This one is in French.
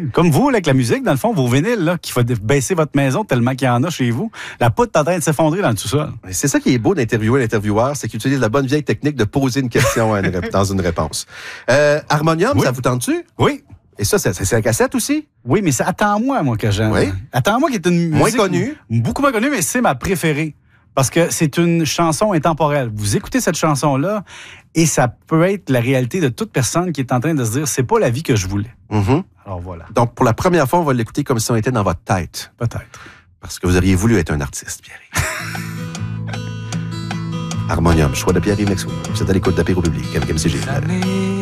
Oui. Comme vous, là, avec la musique, dans le fond, vos vinyles, là, qu'il faut baisser votre maison tellement qu'il y en a chez vous, la poutre est en train de s'effondrer dans le sous-sol. C'est ça qui est beau d'interviewer l'intervieweur, c'est qu'il utilise la bonne vieille technique de poser une question dans une réponse. Harmonium, ça vous tente-tu? Oui. Et ça, c'est la cassette aussi? Oui, mais c'est Attends-moi, moi, que j'aime. Oui. Attends-moi, qui est une musique... Moins connue. Beaucoup moins connue, mais c'est ma préférée. Parce que c'est une chanson intemporelle. Vous écoutez cette chanson-là, et ça peut être la réalité de toute personne qui est en train de se dire, c'est pas la vie que je voulais. Mm-hmm. Alors voilà. Donc, pour la première fois, on va l'écouter comme si on était dans votre tête. Peut-être. Parce que vous auriez voulu être un artiste, Pierre. Harmonium, choix de Pierre-Yves Nexo. Vous êtes à l'écoute d'Apéro Public avec MCG.